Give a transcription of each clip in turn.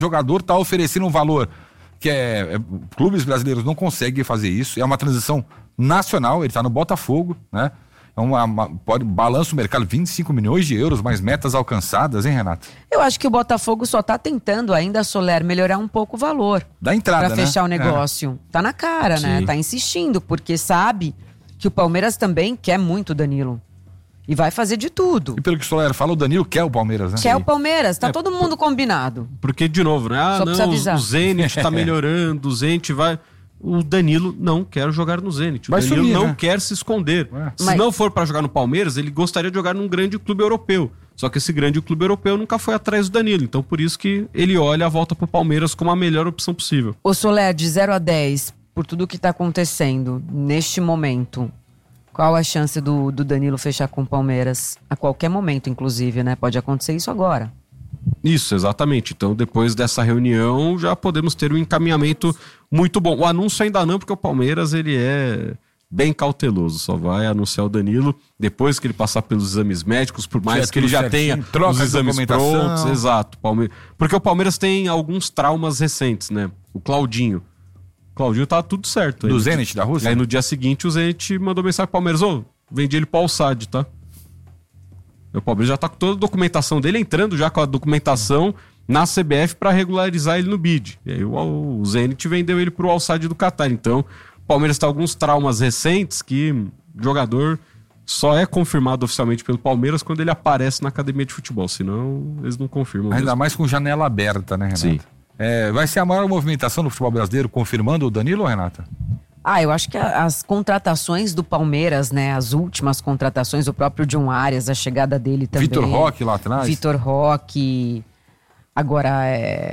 O jogador está oferecendo um valor que clubes brasileiros não conseguem fazer isso. É uma transição nacional, ele está no Botafogo, né? Balança o mercado 25 milhões de euros, mais metas alcançadas, hein, Renato? Eu acho que o Botafogo só tá tentando ainda, Soler, melhorar um pouco o valor. Da entrada, pra fechar o negócio. Tá na cara, Sim. né? Tá insistindo, porque sabe que o Palmeiras também quer muito o Danilo. E vai fazer de tudo. E pelo que o Soler fala, o Danilo quer o Palmeiras, né? Quer o Palmeiras, tá todo mundo combinado. Porque, de novo, né? Só precisa avisar. O Zenit tá melhorando, o Zenit vai... O Danilo não quer jogar no Zenit. O Danilo sumir, não né? quer se esconder. Se não for para jogar no Palmeiras, ele gostaria de jogar num grande clube europeu. Só que esse grande clube europeu nunca foi atrás do Danilo. Então, por isso que ele olha a volta pro Palmeiras como a melhor opção possível. Ô Soler, de 0 a 10, por tudo que tá acontecendo neste momento, qual a chance do Danilo fechar com o Palmeiras? A qualquer momento, inclusive, né? Pode acontecer isso agora. Isso, exatamente. Então, depois dessa reunião, já podemos ter um encaminhamento muito bom. O anúncio ainda não, porque o Palmeiras ele é bem cauteloso. Só vai anunciar o Danilo depois que ele passar pelos exames médicos, por mais que ele já tenha os exames prontos. Exato. Porque o Palmeiras tem alguns traumas recentes, né? O Claudinho tá tudo certo. Do Zenit da Rússia? Aí no dia seguinte o Zenit mandou mensagem pro Palmeiras: vendi ele pro Al-Sadd, tá? O Palmeiras já tá com toda a documentação dele, entrando já com a documentação na CBF para regularizar ele no bid. E aí o Zenit vendeu ele pro Al-Sadd do Catar. Então, o Palmeiras tem alguns traumas recentes que o jogador só é confirmado oficialmente pelo Palmeiras quando ele aparece na academia de futebol. Senão, eles não confirmam. Ainda mesmo. mais com janela aberta, né, Renata? Sim. Vai ser a maior movimentação do futebol brasileiro confirmando o Danilo, Renata? Eu acho que as contratações do Palmeiras, né? As últimas contratações, o próprio John Arias, a chegada dele também. Vitor Roque lá atrás. Vitor Roque. Agora,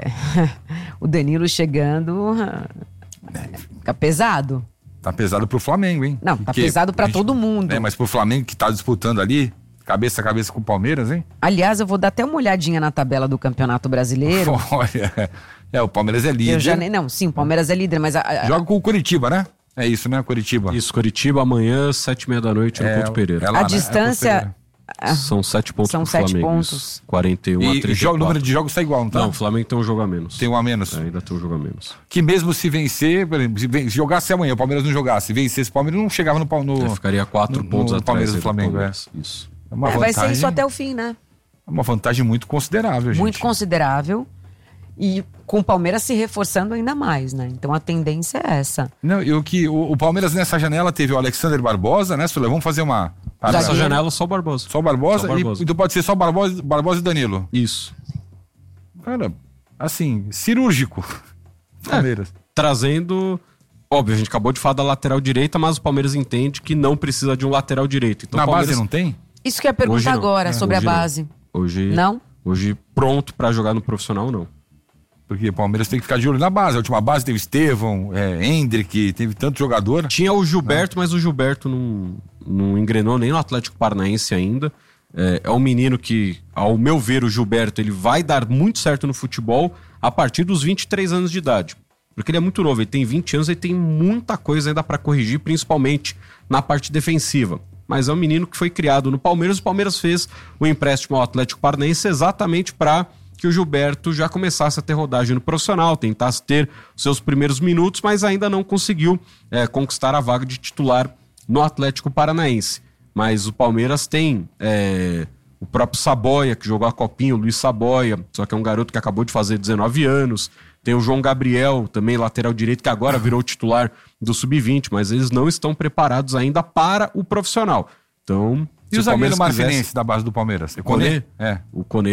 o Danilo chegando, fica pesado. Tá pesado pro Flamengo, hein? Não, tá pesado pra todo mundo. Mas pro Flamengo que tá disputando ali, cabeça a cabeça com o Palmeiras, hein? Aliás, eu vou dar até uma olhadinha na tabela do Campeonato Brasileiro. Olha, o Palmeiras é líder. Sim, o Palmeiras é líder, mas... Joga com o Curitiba, né? É isso, né? Curitiba. Isso, Curitiba amanhã, 7h30 da noite, no Couto Pereira. A distância... São 7 pontos São pro 7 Flamengo. pontos. 41 a 34. O número de jogos tá igual, não tá? Não, o Flamengo tem um jogo a menos. Tem um a menos. Ainda tem um jogo a menos. Que mesmo se vencer, por exemplo, se jogasse amanhã, o Palmeiras não jogasse, vencesse o Palmeiras, não chegava no ficaria 4 pontos atrás Palmeiras do Flamengo. Isso. É uma vantagem, vai ser isso até o fim, né? É uma vantagem muito considerável, gente. Muito considerável. E com o Palmeiras se reforçando ainda mais, né? Então a tendência é essa. Não, e o Palmeiras nessa janela teve o Alexander Barbosa, né, Sula? Vamos fazer uma... Nessa janela só o Barbosa. Só o Barbosa? Então pode ser só Barbosa e Danilo. Isso. Cara, assim, cirúrgico. Palmeiras. Trazendo... Óbvio, a gente acabou de falar da lateral direita, mas o Palmeiras entende que não precisa de um lateral direito. Então, na Palmeiras... base não tem? Isso que eu ia perguntar agora, sobre a base. Não. Hoje... Não? Hoje pronto pra jogar no profissional, não. Porque o Palmeiras tem que ficar de olho na base. A última base teve Estevão, Hendrick, teve tanto jogador. Tinha o Gilberto, mas o Gilberto não engrenou nem no Atlético Paranaense ainda. É um menino que, ao meu ver, o Gilberto, ele vai dar muito certo no futebol a partir dos 23 anos de idade. Porque ele é muito novo, ele tem 20 anos e tem muita coisa ainda pra corrigir, principalmente na parte defensiva. Mas é um menino que foi criado no Palmeiras. O Palmeiras fez o empréstimo ao Atlético Paranaense exatamente para que o Gilberto já começasse a ter rodagem no profissional, tentasse ter os seus primeiros minutos, mas ainda não conseguiu conquistar a vaga de titular no Atlético Paranaense. Mas o Palmeiras tem o próprio Saboia, que jogou a Copinha, o Luiz Saboia, só que é um garoto que acabou de fazer 19 anos. Tem o João Gabriel, também lateral direito, que agora virou titular do Sub-20, mas eles não estão preparados ainda para o profissional. Então... E o zagueiro marfinense da base do Palmeiras? O Koné? O Koné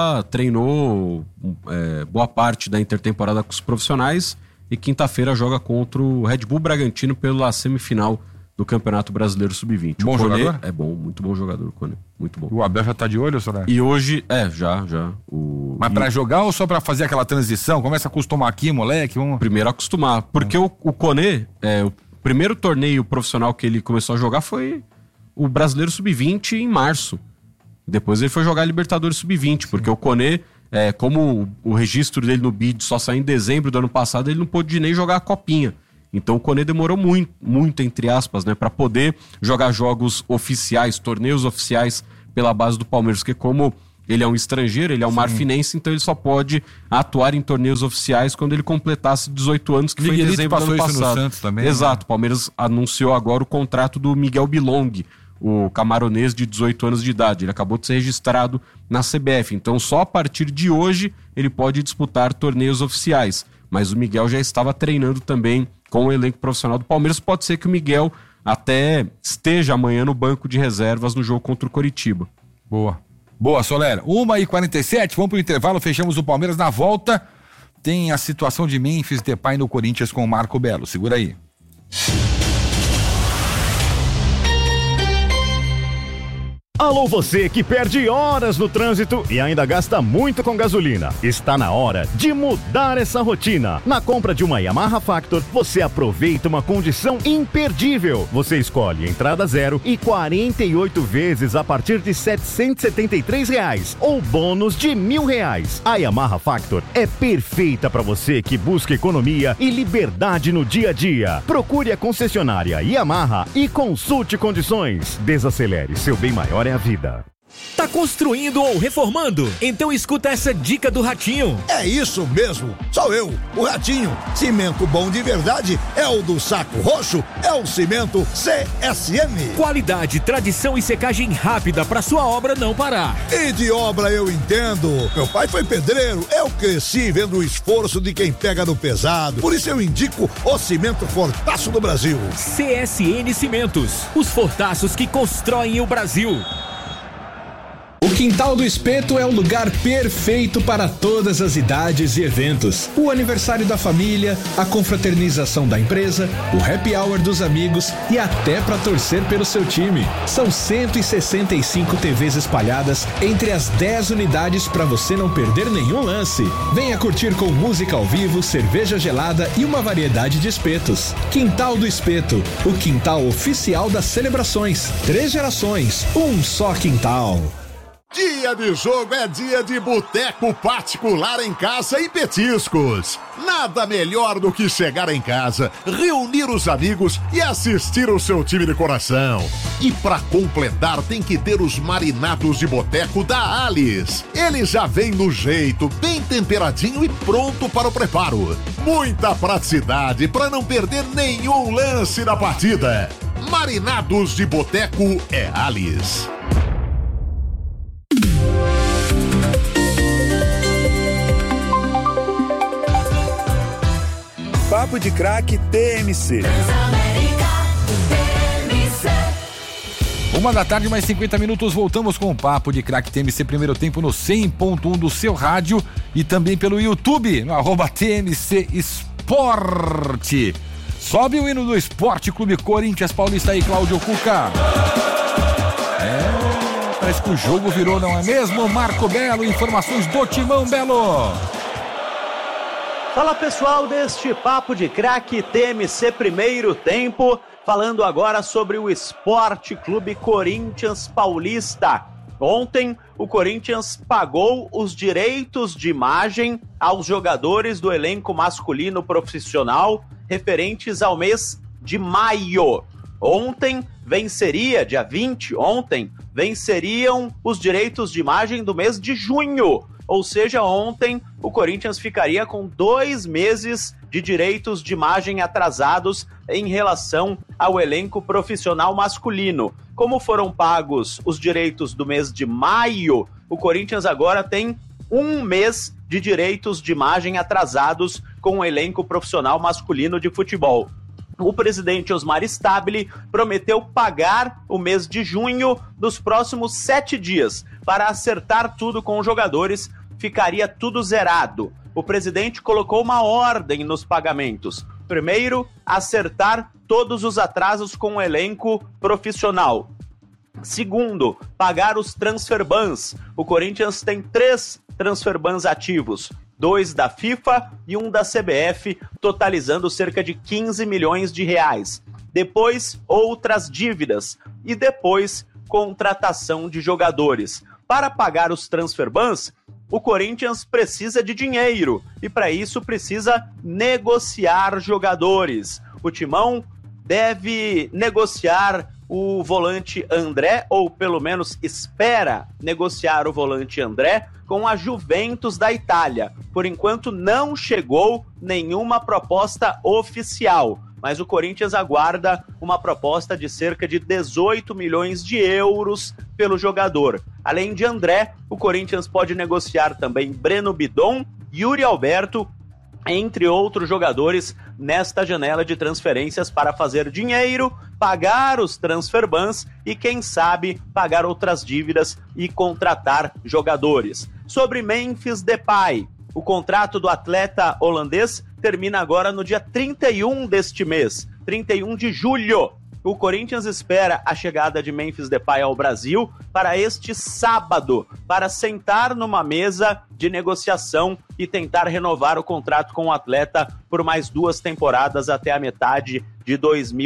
treinou boa parte da intertemporada com os profissionais e quinta-feira joga contra o Red Bull Bragantino pela semifinal do Campeonato Brasileiro Sub-20. Bom jogador? É bom, muito bom jogador o Koné, muito bom. O Abel já tá de olho, senhor? E hoje, já. Mas pra jogar ou só pra fazer aquela transição? Começa a acostumar aqui, moleque? Primeiro acostumar, porque o Koné, o primeiro torneio profissional que ele começou a jogar foi... o Brasileiro Sub-20 em março. Depois ele foi jogar Libertadores Sub-20, porque o Koné, como o registro dele no BID só saiu em dezembro do ano passado, ele não pôde nem jogar a Copinha. Então o Koné demorou muito, entre aspas, né, para poder jogar jogos oficiais, torneios oficiais pela base do Palmeiras, porque como ele é um estrangeiro, ele é um marfinense, então ele só pode atuar em torneios oficiais quando ele completasse 18 anos, que foi em dezembro do ano passado. No Santos também, exato, o Palmeiras anunciou agora o contrato do Miguel Bilong, o camaronês de 18 anos de idade. Ele acabou de ser registrado na CBF, então só a partir de hoje ele pode disputar torneios oficiais. Mas o Miguel já estava treinando também com o elenco profissional do Palmeiras. Pode ser que o Miguel até esteja amanhã no banco de reservas no jogo contra o Coritiba. Boa, Soler. 1h47, vamos pro intervalo, fechamos o Palmeiras. Na volta tem a situação de Memphis Depay no Corinthians com o Marco Belo. Segura aí. Alô, você que perde horas no trânsito e ainda gasta muito com gasolina. Está na hora de mudar essa rotina. Na compra de uma Yamaha Factor, você aproveita uma condição imperdível. Você escolhe entrada zero e 48 vezes a partir de R$ 773 ou bônus de R$1.000. A Yamaha Factor é perfeita para você que busca economia e liberdade no dia a dia. Procure a concessionária Yamaha e consulte condições. Desacelere, seu bem maior é a vida. Tá construindo ou reformando? Então escuta essa dica do Ratinho. É isso mesmo, sou eu, o Ratinho. Cimento bom de verdade é o do Saco Roxo, é o cimento CSM. Qualidade, tradição e secagem rápida pra sua obra não parar. E de obra eu entendo. Meu pai foi pedreiro, eu cresci vendo o esforço de quem pega no pesado. Por isso eu indico o cimento Fortaço do Brasil. CSN Cimentos, os fortaços que constroem o Brasil. O Quintal do Espeto é o lugar perfeito para todas as idades e eventos. O aniversário da família, a confraternização da empresa, o happy hour dos amigos e até para torcer pelo seu time. São 165 TVs espalhadas entre as 10 unidades para você não perder nenhum lance. Venha curtir com música ao vivo, cerveja gelada e uma variedade de espetos. Quintal do Espeto, o quintal oficial das celebrações. 3 gerações, um só quintal. Dia de jogo é dia de boteco particular em casa e petiscos. Nada melhor do que chegar em casa, reunir os amigos e assistir o seu time de coração. E pra completar tem que ter os marinados de boteco da Alice. Ele já vem no jeito, bem temperadinho e pronto para o preparo. Muita praticidade para não perder nenhum lance da partida. Marinados de boteco é Alice. Papo de Craque TMC. 1h mais 50 minutos, voltamos com o Papo de Craque TMC, primeiro tempo no 100.1 do seu rádio e também pelo YouTube, no @TMC Esporte. Sobe o hino do Esporte Clube Corinthians Paulista aí, Cláudio Cuca. Parece que o jogo virou, não é mesmo? Marco Belo, informações do Timão, Belo. Fala pessoal deste Papo de Craque TMC primeiro tempo, falando agora sobre o Esporte Clube Corinthians Paulista. Ontem o Corinthians pagou os direitos de imagem aos jogadores do elenco masculino profissional referentes ao mês de maio. Ontem venceria, dia 20, venceriam os direitos de imagem do mês de junho. Ou seja, ontem o Corinthians ficaria com 2 meses de direitos de imagem atrasados em relação ao elenco profissional masculino. Como foram pagos os direitos do mês de maio, o Corinthians agora tem 1 mês de direitos de imagem atrasados com o elenco profissional masculino de futebol. O presidente Osmar Stabile prometeu pagar o mês de junho nos próximos 7 dias. Para acertar tudo com os jogadores, ficaria tudo zerado. O presidente colocou uma ordem nos pagamentos. Primeiro, acertar todos os atrasos com o elenco profissional. Segundo, pagar os transfer bans. O Corinthians tem 3 transfer bans ativos. 2 da FIFA e 1 da CBF, totalizando cerca de 15 milhões de reais. Depois, outras dívidas. E depois, contratação de jogadores. Para pagar os transfer bans, o Corinthians precisa de dinheiro. E para isso precisa negociar jogadores. O Timão deve negociar o volante André, ou pelo menos espera negociar o volante André com a Juventus da Itália. Por enquanto não chegou nenhuma proposta oficial, mas o Corinthians aguarda uma proposta de cerca de 18 milhões de euros pelo jogador. Além de André, o Corinthians pode negociar também Breno Bidon, Yuri Alberto, entre outros jogadores nesta janela de transferências para fazer dinheiro, pagar os transfer bans e, quem sabe, pagar outras dívidas e contratar jogadores. Sobre Memphis Depay, o contrato do atleta holandês termina agora no dia 31 deste mês, 31 de julho. O Corinthians espera a chegada de Memphis Depay ao Brasil para este sábado, para sentar numa mesa de negociação e tentar renovar o contrato com o atleta por mais 2 temporadas até a metade de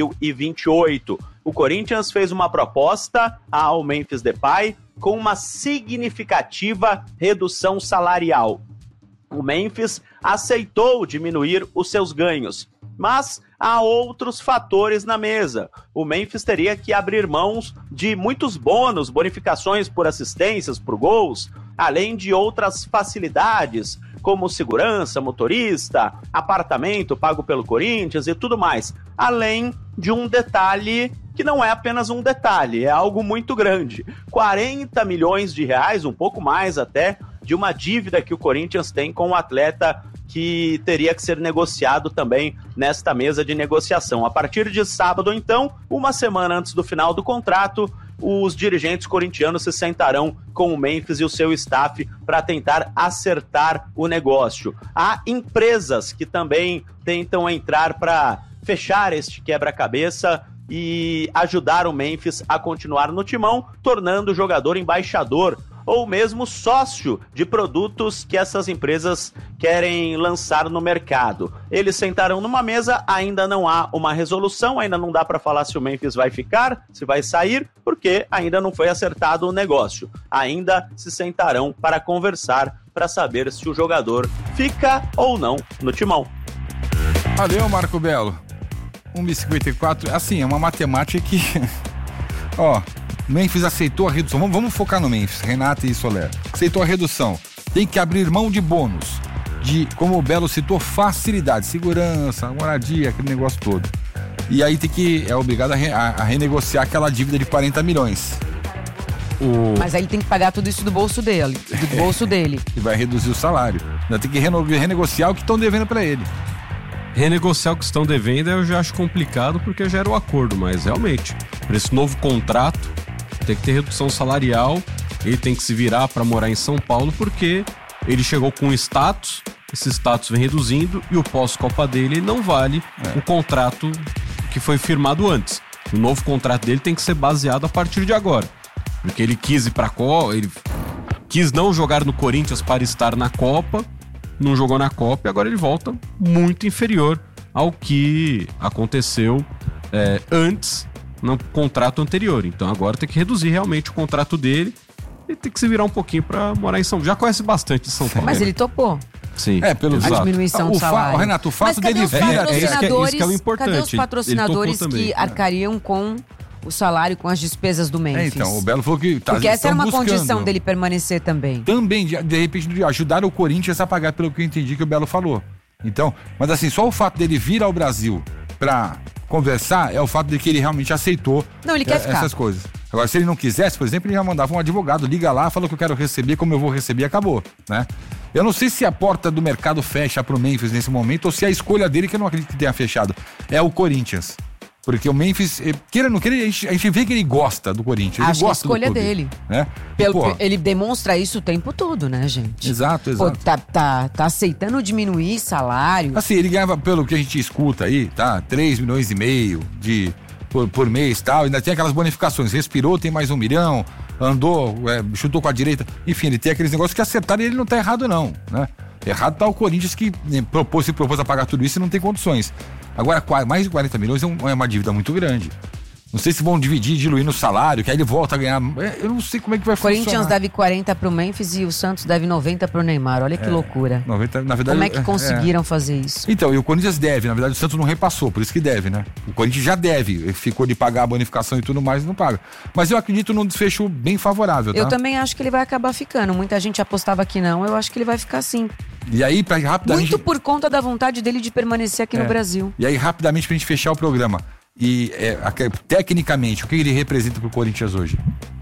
2028. O Corinthians fez uma proposta ao Memphis Depay com uma significativa redução salarial. O Memphis aceitou diminuir os seus ganhos, mas há outros fatores na mesa. O Memphis teria que abrir mãos de muitos bônus, bonificações por assistências, por gols, além de outras facilidades, como segurança, motorista, apartamento pago pelo Corinthians e tudo mais. Além de um detalhe que não é apenas um detalhe, é algo muito grande. 40 milhões de reais, um pouco mais até, de uma dívida que o Corinthians tem com o atleta que teria que ser negociado também nesta mesa de negociação. A partir de sábado, então, uma semana antes do final do contrato, os dirigentes corintianos se sentarão com o Memphis e o seu staff para tentar acertar o negócio. Há empresas que também tentam entrar para fechar este quebra-cabeça e ajudar o Memphis a continuar no timão, tornando o jogador embaixador ou mesmo sócio de produtos que essas empresas querem lançar no mercado. Eles sentarão numa mesa, ainda não há uma resolução, ainda não dá para falar se o Memphis vai ficar, se vai sair, porque ainda não foi acertado o negócio. Ainda se sentarão para conversar, para saber se o jogador fica ou não no timão. Valeu, Marco Belo. 1,54, assim, é uma matemática que... Ó... Memphis aceitou a redução. Vamos focar no Memphis, Renato e Soler. Aceitou a redução. Tem que abrir mão de bônus. De, como o Belo citou, facilidade, segurança, moradia, aquele negócio todo. E aí é obrigado a renegociar aquela dívida de 40 milhões. Mas aí ele tem que pagar tudo isso do bolso dele. E vai reduzir o salário. Ainda tem que renegociar o que estão devendo para ele. Renegociar o que estão devendo eu já acho complicado porque já era o acordo, mas realmente, para esse novo contrato, tem que ter redução salarial, ele tem que se virar para morar em São Paulo porque ele chegou com status, esse status vem reduzindo e o pós-Copa dele não vale o contrato que foi firmado antes. O novo contrato dele tem que ser baseado a partir de agora, porque ele quis ir para a Copa, ele quis não jogar no Corinthians para estar na Copa, não jogou na Copa e agora ele volta muito inferior ao que aconteceu antes no contrato anterior. Então agora tem que reduzir realmente o contrato dele e tem que se virar um pouquinho para morar em São Paulo. Já conhece bastante de São Paulo. Mas ele topou. Sim. A diminuição do salário. Renato, o fato dele vir... Isso que é o importante. Cadê os patrocinadores que arcariam com o salário, com as despesas do Memphis? Então, o Belo falou que porque essa era uma condição dele permanecer também. Também, de repente, ajudar o Corinthians a pagar, pelo que eu entendi que o Belo falou. Então, mas assim, só o fato dele vir ao Brasil pra conversar é o fato de que ele realmente aceitou essas coisas. Agora, se ele não quisesse, por exemplo, ele já mandava um advogado, liga lá, fala que eu quero receber, como eu vou receber, acabou, né? Eu não sei se a porta do mercado fecha pro Memphis nesse momento ou se a escolha dele, que eu não acredito que tenha fechado, é o Corinthians. Porque o Memphis, queira ou não queira, a gente vê que ele gosta do Corinthians. Acho ele gosta que a escolha dele. Né? Ele demonstra isso o tempo todo, né, gente? Exato. Pô, tá aceitando diminuir salário. Assim, ele ganhava, pelo que a gente escuta aí, tá? 3,5 milhões por mês e tal. Ainda tem aquelas bonificações. Respirou, tem mais 1 milhão. Andou, chutou com a direita. Enfim, ele tem aqueles negócios que acertaram e ele não tá errado, não, né? Errado tá o Corinthians que se propôs a pagar tudo isso e não tem condições. Agora, mais de 40 milhões é uma dívida muito grande. Não sei se vão diluir no salário, que aí ele volta a ganhar. Eu não sei como é que vai funcionar. O Corinthians deve 40 pro Memphis e o Santos deve 90 pro Neymar. Olha que loucura. 90, na verdade, como é que conseguiram fazer isso? Então, e o Corinthians deve. Na verdade, o Santos não repassou, por isso que deve, né? O Corinthians já deve. Ficou de pagar a bonificação e tudo mais, não paga. Mas eu acredito num desfecho bem favorável, tá? Eu também acho que ele vai acabar ficando. Muita gente apostava que não. Eu acho que ele vai ficar sim. E aí, rapidamente... Muito por conta da vontade dele de permanecer aqui no Brasil. E aí, rapidamente, pra gente fechar o programa... E tecnicamente, o que ele representa pro Corinthians hoje?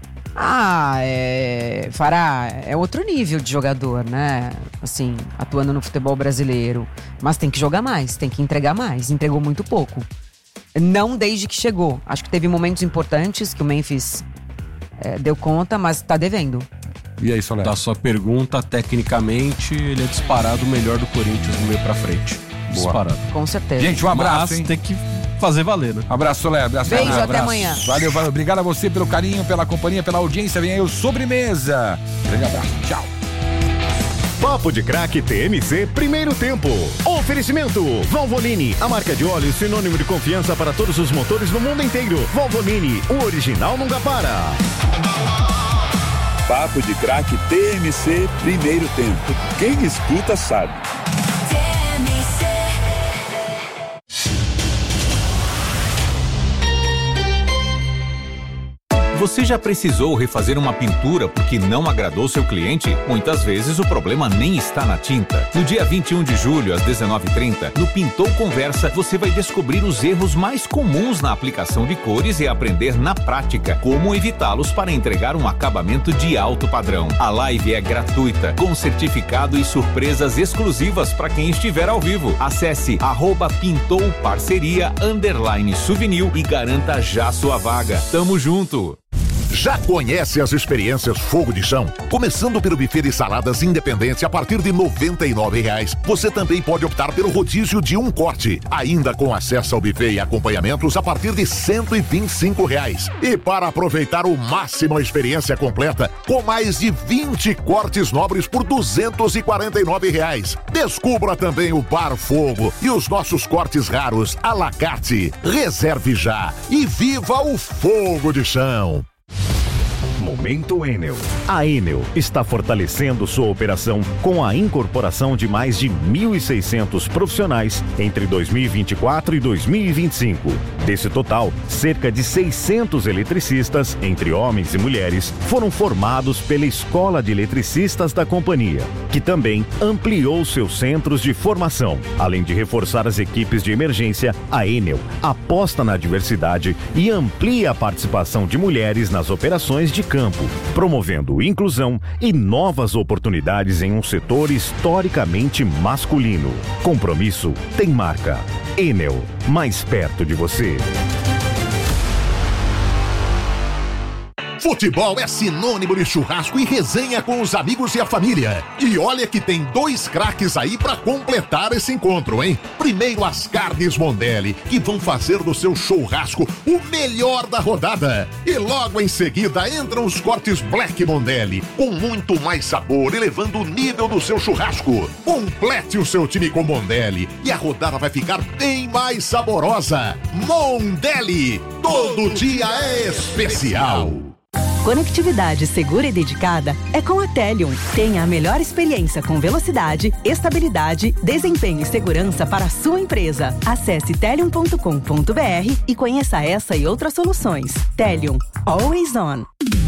Fará, é outro nível de jogador, né? Assim, atuando no futebol brasileiro. Mas tem que jogar mais, tem que entregar mais. Entregou muito pouco. Não desde que chegou. Acho que teve momentos importantes que o Memphis deu conta, mas tá devendo. E aí, Soler? Da sua pergunta, tecnicamente, ele é disparado o melhor do Corinthians do meio pra frente. Boa. Disparado. Com certeza. Gente, um abraço, hein? Tem que fazer valer, né? Abraço, Soler. Abraço. Beijo, até amanhã. Valeu. Obrigado a você pelo carinho, pela companhia, pela audiência. Vem aí o Sobremesa. Grande abraço. Tchau. Papo de Craque TMC, primeiro tempo. Oferecimento Valvoline, a marca de óleo sinônimo de confiança para todos os motores no mundo inteiro. Valvoline, o original nunca para. Papo de Craque TMC, primeiro tempo. Quem escuta sabe. Você já precisou refazer uma pintura porque não agradou seu cliente? Muitas vezes o problema nem está na tinta. No dia 21 de julho, às 19h30, no Pintou Conversa, você vai descobrir os erros mais comuns na aplicação de cores e aprender na prática como evitá-los para entregar um acabamento de alto padrão. A live é gratuita, com certificado e surpresas exclusivas para quem estiver ao vivo. Acesse @pintouparceria_souvenir e garanta já sua vaga. Tamo junto! Já conhece as experiências Fogo de Chão? Começando pelo buffet de saladas Independência a partir de R$ 99,00. Você também pode optar pelo rodízio de um corte, ainda com acesso ao buffet e acompanhamentos a partir de R$ 125,00. E para aproveitar o máximo a experiência completa, com mais de 20 cortes nobres por R$ 249,00. Descubra também o Bar Fogo e os nossos cortes raros à la carte. Reserve já e viva o Fogo de Chão! Momento Enel. A Enel está fortalecendo sua operação com a incorporação de mais de 1.600 profissionais entre 2024 e 2025. Desse total, cerca de 600 eletricistas, entre homens e mulheres, foram formados pela Escola de Eletricistas da companhia, que também ampliou seus centros de formação. Além de reforçar as equipes de emergência, a Enel aposta na diversidade e amplia a participação de mulheres nas operações de campo, promovendo inclusão e novas oportunidades em um setor historicamente masculino. Compromisso tem marca. Enel, mais perto de você. Futebol é sinônimo de churrasco e resenha com os amigos e a família. E olha que tem 2 craques aí pra completar esse encontro, hein? Primeiro as carnes Mondelli, que vão fazer do seu churrasco o melhor da rodada. E logo em seguida entram os cortes Black Mondelli, com muito mais sabor, elevando o nível do seu churrasco. Complete o seu time com Mondelli e a rodada vai ficar bem mais saborosa. Mondelli, todo dia é especial. Conectividade segura e dedicada é com a Telium. Tenha a melhor experiência com velocidade, estabilidade, desempenho e segurança para a sua empresa. Acesse telium.com.br e conheça essa e outras soluções. Telium, always on.